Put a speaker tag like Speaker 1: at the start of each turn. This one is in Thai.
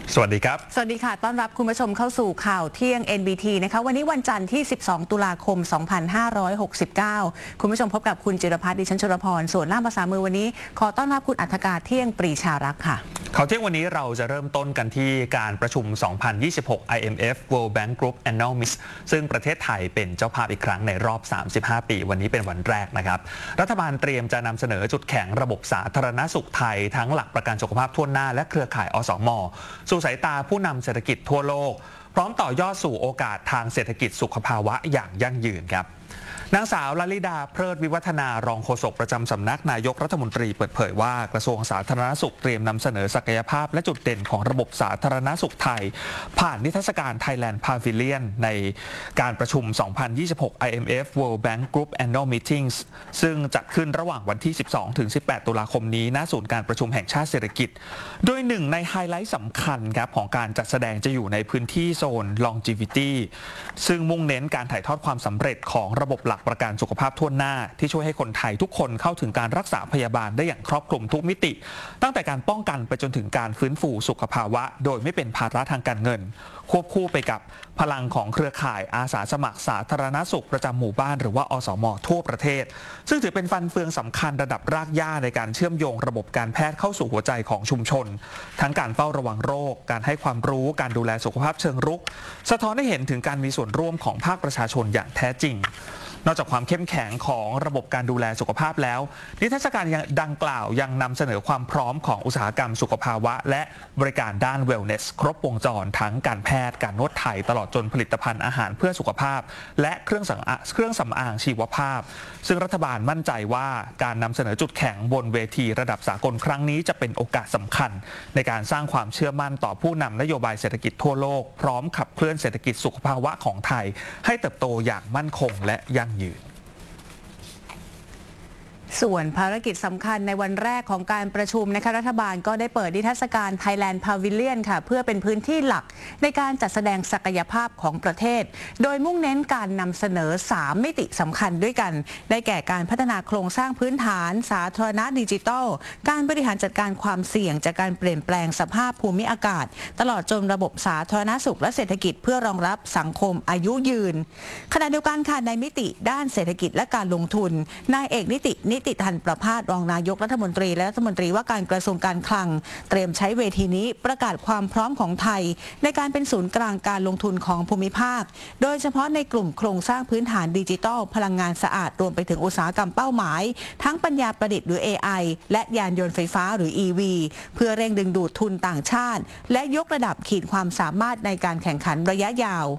Speaker 1: สวัสดีครับ
Speaker 2: สวัสดีค่ะต้อนรับคุณผู้ชมเข้าสู่ข่าวเที่ยง NBT นะคะวันนี้วันจันทร์ที่ 12 ตุลาคม 2569 คุณผู้ชมพบกับคุณจิรพัฒน์ดิฉันชลพรส่วนล่ามภาษามือวันนี้ขอต้อนรับคุณอัธการเที่ยงปรีชารักษ์ค่ะ
Speaker 1: ข่าวเที่ยงวันนี้เราจะเริ่มต้นกันที่การประชุม 2026 IMF World Bank Group Annual Meeting ซึ่งประเทศไทยเป็นเจ้าภาพอีกครั้งในรอบ 35 ปีวันนี้เป็นวันแรกนะครับรัฐบาลเตรียมจะนำเสนอจุดแข็งระบบสาธารณสุขไทยทั้งหลักประกันสุขภาพทั่วหน้าและเครือข่ายอสม.สู่สายตาผู้นำเศรษฐกิจทั่วโลกพร้อมต่อยอดสู่โอกาสทางเศรษฐกิจสุขภาวะอย่างยั่งยืนครับนางสาวลลิดาเพลิดวิวัฒนารองโฆษกประจำสำนักนายกรัฐมนตรีเปิดเผยว่ากระทรวงสาธารณสุขเตรียมนำเสนอศักยภาพและจุดเด่นของระบบสาธารณสุขไทยผ่านนิทรรศการ Thailand Pavilion ในการประชุม 2026 IMF World Bank Group Annual Meetings ซึ่งจัดขึ้นระหว่างวันที่ 12-18 ตุลาคมนี้ณศูนย์การประชุมแห่งชาติเศรษฐกิจโดยหนึ่งในไฮไลท์สำคัญครับของการจัดแสดงจะอยู่ในพื้นที่โซน Longevity ซึ่งมุ่งเน้นการถ่ายทอดความสำเร็จของระบบหลักประกันสุขภาพทั่วหน้าที่ช่วยให้คนไทยทุกคนเข้าถึงการรักษาพยาบาลได้อย่างครอบคลุมทุกมิติตั้งแต่การป้องกันไปจนถึงการฟื้นฟูสุขภาวะโดยไม่เป็นภาระทางการเงินควบคู่ไปกับพลังของเครือข่ายอาสาสมัครสาธารณสุขประจำหมู่บ้านหรือว่าอสม.ทั่วประเทศซึ่งถือเป็นฟันเฟืองสำคัญระดับรากหญ้าในการเชื่อมโยงระบบการแพทย์เข้าสู่หัวใจของชุมชนทั้งการเฝ้าระวังโรคการให้ความรู้การดูแลสุขภาพเชิงรุกสะท้อนให้เห็นถึงการมีส่วนร่วมของภาคประชาชนอย่างแท้จริงนอกจากความเข้มแข็งของระบบการดูแลสุขภาพแล้วนิทรรศการดังกล่าวยังนำเสนอความพร้อมของอุตสาหกรรมสุขภาวะและบริการด้านเวลเนสครบวงจรทั้งการแพทย์การนวดไทยตลอดจนผลิตภัณฑ์อาหารเพื่อสุขภาพและเครื่องสำอางชีวภาพซึ่งรัฐบาลมั่นใจว่าการนำเสนอจุดแข็งบนเวทีระดับสากลครั้งนี้จะเป็นโอกาสสำคัญในการสร้างความเชื่อมั่นต่อผู้นำนโยบายเศรษฐกิจทั่วโลกพร้อมขับเคลื่อนเศรษฐกิจสุขภาวะของไทยให้เติบโตอย่างมั่นคงและยั่งยืน
Speaker 2: ส่วนภารกิจสำคัญในวันแรกของการประชุมนะคะรัฐบาลก็ได้เปิดนิทรรศการ Thailand Pavilion ค่ะเพื่อเป็นพื้นที่หลักในการจัดแสดงศักยภาพของประเทศโดยมุ่งเน้นการนำเสนอ3มิติสำคัญด้วยกันได้แก่การพัฒนาโครงสร้างพื้นฐานสาธารณะดิจิทัลการบริหารจัดการความเสี่ยงจากการเปลี่ยนแปลงสภาพภูมิอากาศตลอดจนระบบสาธารณสุขและเศรษฐกิจเพื่อรองรับสังคมอายุยืนขณะเดียวกันค่ะในมิติด้านเศรษฐกิจและการลงทุนนายเอกนิติธันประภาสรองนายกรัฐมนตรีและรัฐมนตรีว่าการกระทรวงการคลังเตรียมใช้เวทีนี้ประกาศความพร้อมของไทยในการเป็นศูนย์กลางการลงทุนของภูมิภาคโดยเฉพาะในกลุ่มโครงสร้างพื้นฐานดิจิทัลพลังงานสะอาดรวมไปถึงอุตสาหกรรมเป้าหมายทั้งปัญญาประดิษฐ์หรือ AI และยานยนต์ไฟฟ้าหรือ EV เพื่อเร่งดึงดูดทุนต่างชาติและยกระดับขีดความสามารถในการแข่งขันระยะยาว